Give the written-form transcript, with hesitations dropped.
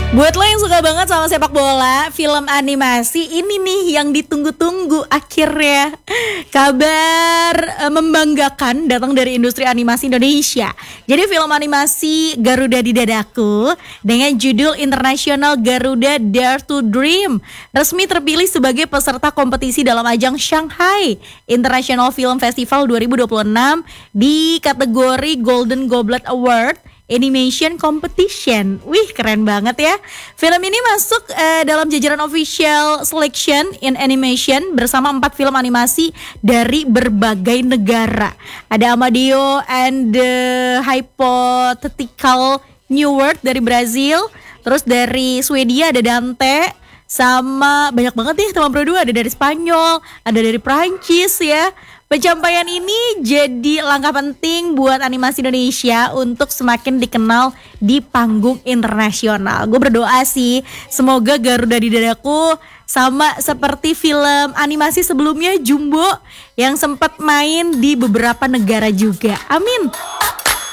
Buat lo yang suka banget sama sepak bola, film animasi ini nih yang ditunggu-tunggu akhirnya. Kabar membanggakan datang dari industri animasi Indonesia. Jadi film animasi Garuda di Dadaku dengan judul International Garuda Dare to Dream resmi terpilih sebagai peserta kompetisi dalam ajang Shanghai International Film Festival 2026 di kategori Golden Goblet Award Animation Competition. Wih, keren banget ya. Film ini masuk dalam jajaran official selection in animation bersama 4 film animasi dari berbagai negara. Ada Amadeo and the Hypothetical New World dari Brazil. Terus dari Swedia ada Dante. Sama banyak banget nih teman berdua, ada dari Spanyol, ada dari Prancis ya. Pencapaian ini jadi langkah penting buat animasi Indonesia untuk semakin dikenal di panggung internasional. Gue berdoa sih semoga Garuda di Dadaku sama seperti film animasi sebelumnya Jumbo yang sempat main di beberapa negara juga. Amin.